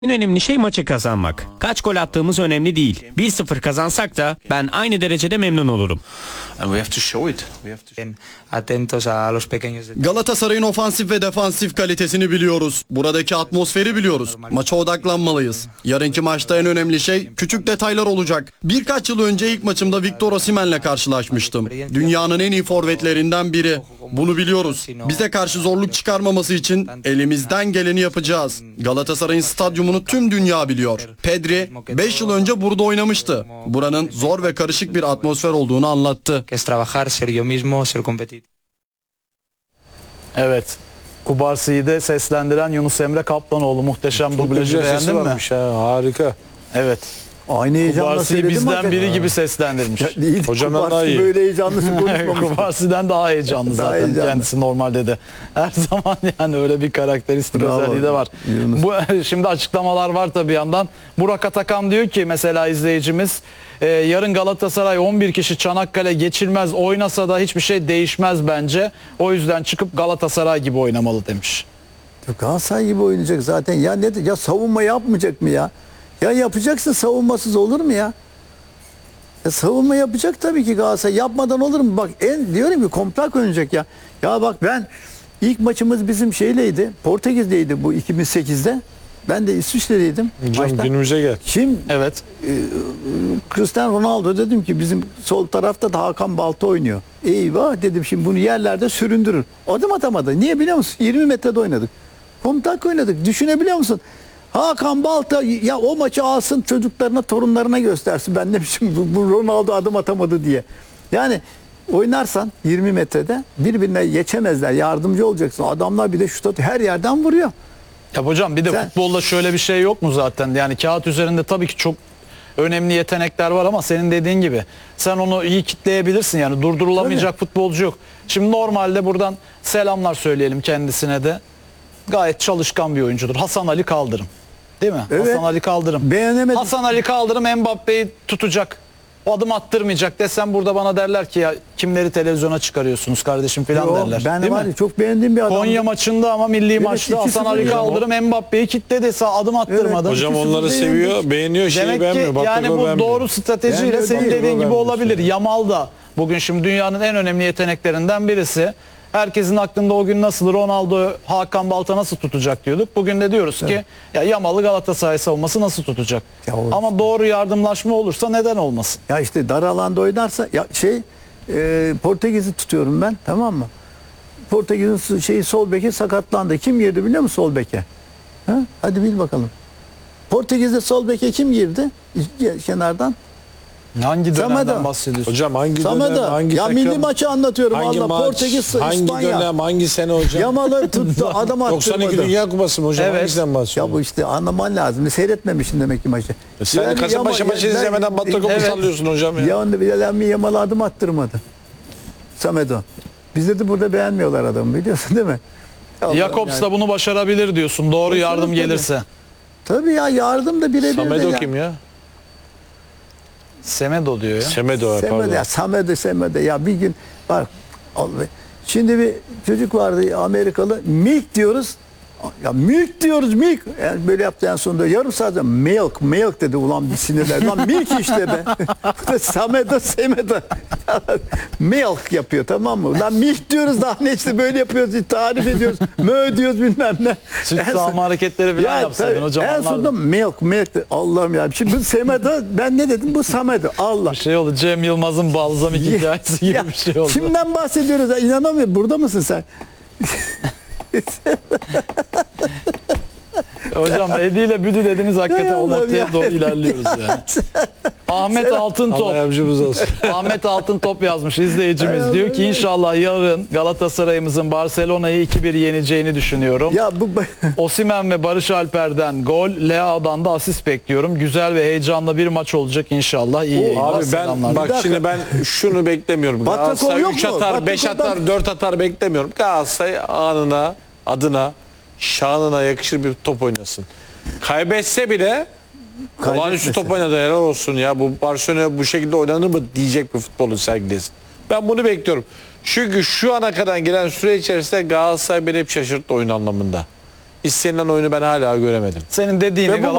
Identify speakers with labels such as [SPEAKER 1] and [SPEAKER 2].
[SPEAKER 1] En önemli şey maçı kazanmak. Kaç gol attığımız önemli değil. 1-0 kazansak da ben aynı derecede memnun olurum.
[SPEAKER 2] Atentos a los pequeños detalles.
[SPEAKER 3] Galatasaray'ın ofansif ve defansif kalitesini biliyoruz. Buradaki atmosferi biliyoruz. Maça odaklanmalıyız. Yarınki maçta en önemli şey küçük detaylar olacak. Birkaç yıl önce ilk maçımda Victor Osimhen'le karşılaşmıştım. Dünyanın en iyi forvetlerinden biri. Bunu biliyoruz. Bize karşı zorluk çıkarmaması için elimizden geleni yapacağız. Galatasaray'ın stadyumunu tüm dünya biliyor. Pedri 5 yıl önce burada oynamıştı. Buranın zor ve karışık bir atmosfer olduğunu anlattı.
[SPEAKER 2] Que es trabajar, ser yo mismo, ser competitivo.
[SPEAKER 4] Evet. Kubarsi'yi de seslendiren Yunus Emre Kaplanoğlu, muhteşem dublajı beğendin mi?
[SPEAKER 5] Harika.
[SPEAKER 4] Evet.
[SPEAKER 6] Aynı heyecanla
[SPEAKER 4] Kubarsi'yi
[SPEAKER 6] söyledim
[SPEAKER 4] bizden biri gibi seslendirmiş.
[SPEAKER 5] Hocamdan
[SPEAKER 6] Kubarsi
[SPEAKER 5] daha iyi.
[SPEAKER 6] böyle heyecanlısı konuşmamış.
[SPEAKER 4] Kubarsi'den daha heyecanlı
[SPEAKER 6] Daha
[SPEAKER 4] zaten
[SPEAKER 6] heyecanlı.
[SPEAKER 4] kendisi normalde de. Her zaman yani öyle bir karakteristik
[SPEAKER 6] Bravo.
[SPEAKER 4] özelliği de var.
[SPEAKER 6] Yunus.
[SPEAKER 4] Bu şimdi açıklamalar var tabii bir yandan. Burak Atakan diyor ki mesela izleyicimiz yarın Galatasaray 11 kişi Çanakkale geçilmez oynasa da hiçbir şey değişmez bence. O yüzden çıkıp Galatasaray gibi oynamalı demiş.
[SPEAKER 6] Galatasaray gibi oynayacak zaten. Ya ne ya savunma yapmayacak mı ya? Ya yapacaksın, savunmasız olur mu ya? Savunma yapacak tabii ki Galatasaray. Yapmadan olur mu? Bak diyorum ki kompakt oynayacak ya. Ya bak ben ilk maçımız bizim şeyleydi. Portekiz'deydi bu 2008'de. Ben de İsviçre'deydim.
[SPEAKER 5] Hocam
[SPEAKER 6] maçta.
[SPEAKER 5] günümüze gel.
[SPEAKER 6] Şimdi
[SPEAKER 4] Evet.
[SPEAKER 6] Cristiano Ronaldo dedim ki bizim sol tarafta da Hakan Balta oynuyor. Eyvah dedim, şimdi bunu yerlerde süründürür. Adım atamadı. Niye biliyor musun? 20 metrede oynadık. Kompakt oynadık. Düşünebiliyor musun? Hakan Balta ya o maçı alsın, çocuklarına, torunlarına göstersin. Ben demişim bu Ronaldo adım atamadı diye. Yani oynarsan 20 metrede birbirine geçemezler. Yardımcı olacaksın. Adamlar bir de şut atıyor. Her yerden vuruyor.
[SPEAKER 4] Ya hocam bir de
[SPEAKER 6] Sen-
[SPEAKER 4] futbolda şöyle bir şey yok mu zaten? Yani kağıt üzerinde tabii ki çok önemli yetenekler var ama senin dediğin gibi sen onu iyi kitleyebilirsin, yani durdurulamayacak futbolcu yok. Şimdi normalde buradan selamlar söyleyelim kendisine de. Gayet çalışkan bir oyuncudur. Hasan Ali Kaldırım. Değil mi?
[SPEAKER 6] Evet.
[SPEAKER 4] Hasan Ali Kaldırım.
[SPEAKER 6] Beğenemedim.
[SPEAKER 4] Hasan Ali Kaldırım Mbappe'yi tutacak. O adım attırmayacak desem burada bana derler ki ya kimleri televizyona çıkarıyorsunuz kardeşim falan
[SPEAKER 6] Yo,
[SPEAKER 4] derler.
[SPEAKER 6] ben
[SPEAKER 4] Değil
[SPEAKER 6] var
[SPEAKER 4] mi?
[SPEAKER 6] ya, çok beğendiğim bir adam.
[SPEAKER 4] Konya maçında ama milli maçta
[SPEAKER 6] 2-0
[SPEAKER 4] Hasan Ali
[SPEAKER 6] hocam o.
[SPEAKER 4] Kaldırım Mbappe'yi kilitledi. Adım attırmadı.
[SPEAKER 6] Evet.
[SPEAKER 5] Hocam
[SPEAKER 6] 2-0
[SPEAKER 5] onları
[SPEAKER 6] beğendik.
[SPEAKER 5] seviyor, beğeniyor, şeyi
[SPEAKER 4] Demek
[SPEAKER 5] beğenmiyor.
[SPEAKER 4] ki
[SPEAKER 5] Batı'yı
[SPEAKER 4] yani bu
[SPEAKER 5] beğenmiyor.
[SPEAKER 4] doğru stratejiyle
[SPEAKER 6] Yani
[SPEAKER 4] senin
[SPEAKER 6] öyle
[SPEAKER 4] dediğin gibi
[SPEAKER 5] beğenmiyorsun.
[SPEAKER 4] olabilir. Yamal da bugün şimdi dünyanın en önemli yeteneklerinden birisi. Herkesin aklında o gün nasıl Ronaldo, Hakan Balta nasıl tutacak diyorduk. Bugün de diyoruz ki ya Yamal'ı Galatasaray savunması nasıl tutacak?
[SPEAKER 6] Ya o-
[SPEAKER 4] Ama doğru yardımlaşma olursa neden olmasın?
[SPEAKER 6] Ya işte dar alanda oynarsa ya Portekiz'i tutuyorum ben, tamam mı? Portekiz'in sol beki sakatlandı. Kim girdi biliyor musun sol beke? Ha? Hadi bil bakalım. Portekiz'de sol beke kim girdi? Kenardan.
[SPEAKER 4] Hangi dönemden
[SPEAKER 6] Sameda.
[SPEAKER 4] bahsediyorsun?
[SPEAKER 5] Hocam hangi
[SPEAKER 6] Sameda.
[SPEAKER 5] dönem, hangi
[SPEAKER 6] Ya
[SPEAKER 5] takım,
[SPEAKER 6] milli maçı anlatıyorum.
[SPEAKER 5] hangi
[SPEAKER 6] Allah
[SPEAKER 5] maç,
[SPEAKER 6] Portekiz,
[SPEAKER 5] hangi
[SPEAKER 6] İspanya.
[SPEAKER 5] dönem, hangi sene hocam?
[SPEAKER 6] Yamal'ı tuttu, adam
[SPEAKER 5] 92
[SPEAKER 6] attırmadı.
[SPEAKER 5] Dünya Kupası mı hocam?
[SPEAKER 4] Evet.
[SPEAKER 5] Hangisinden bahsediyorsun?
[SPEAKER 6] Ya bu işte anlaman lazım. Seyretmemişsin demek ki maçı.
[SPEAKER 5] Sen
[SPEAKER 6] Yani
[SPEAKER 5] Kasımpaşa maçı izlemeden Batı Kupası sallıyorsun hocam ya.
[SPEAKER 6] Ya Yamal'a adım attırmadı. Samedo. Bizde de burada beğenmiyorlar adamı, biliyorsun değil mi? Allah
[SPEAKER 4] Jakobs
[SPEAKER 6] yani.
[SPEAKER 4] da bunu başarabilir diyorsun. Doğru yardım
[SPEAKER 6] tabii.
[SPEAKER 4] gelirse.
[SPEAKER 6] Tabii ya, yardım da birebir de
[SPEAKER 5] Samedo
[SPEAKER 6] ya.
[SPEAKER 5] kim ya?
[SPEAKER 4] Semedo diyor ya.
[SPEAKER 5] Semedo pardon.
[SPEAKER 6] Samedo ya bir gün bak, şimdi bir çocuk vardı Amerikalı, milk diyoruz. Ya milk diyoruz, milk. Yani böyle yaptı en sonunda yarım saatte milk dedi, ulan bir sinirler. Lan milk işte be. Bu da Semedo. Milk yapıyor, tamam mı? Lan milk diyoruz, daha ne işte böyle yapıyoruz, tarif ediyoruz. Mö diyoruz bilmem ne.
[SPEAKER 4] Süt
[SPEAKER 6] En son-
[SPEAKER 4] sağma hareketleri falan yapsaydın
[SPEAKER 6] tabii,
[SPEAKER 4] hocam.
[SPEAKER 6] en
[SPEAKER 4] anlardım.
[SPEAKER 6] sonunda milk. Allah'ım ya. Şimdi bu Semedo, ben ne dedim, bu Samedo. Allah.
[SPEAKER 4] Bir şey oldu. Cem Yılmaz'ın balzamik hikayesi gibi
[SPEAKER 6] Ya,
[SPEAKER 4] bir şey oldu.
[SPEAKER 6] kimden bahsediyoruz ya? İnanamıyorum. Burada mısın sen?
[SPEAKER 4] Hocam Edi ile Büdü dediniz, hakikaten
[SPEAKER 6] Hay
[SPEAKER 4] o
[SPEAKER 6] Allah'ım
[SPEAKER 4] noktaya
[SPEAKER 6] ya.
[SPEAKER 4] doğru ilerliyoruz ya. Ahmet Altıntop.
[SPEAKER 5] Allah yardımcımız olsun.
[SPEAKER 4] Ahmet Altıntop yazmış izleyicimiz. Diyor ki inşallah yarın Galatasaray'ımızın Barcelona'yı 2-1 yeneceğini düşünüyorum.
[SPEAKER 6] Ya bu
[SPEAKER 4] Osimhen ve Barış Alper'den gol, Leao'dan da asist bekliyorum. Güzel ve heyecanlı bir maç olacak inşallah. İyi yayınlar,
[SPEAKER 5] Abi ben
[SPEAKER 4] selamlar.
[SPEAKER 5] bak şimdi ben şunu beklemiyorum.
[SPEAKER 6] Batakov
[SPEAKER 5] Galatasaray
[SPEAKER 6] yok
[SPEAKER 5] 3
[SPEAKER 6] mu?
[SPEAKER 5] atar, 5
[SPEAKER 6] Batakov'dan-
[SPEAKER 5] atar, 4 atar beklemiyorum. Galatasaray anına, adına, şanına yakışır bir top oynasın. Kaybetse bile olağanüstü top oynadı, helal olsun ya. Bu Barcelona bu şekilde oynanır mı diyecek bir futbolu sergilesin. Ben bunu bekliyorum. Çünkü şu ana kadar gelen süre içerisinde Galatasaray beni hep şaşırttı oyun anlamında. istenilen oyunu ben hala göremedim.
[SPEAKER 4] Senin dediğini
[SPEAKER 5] Ve bu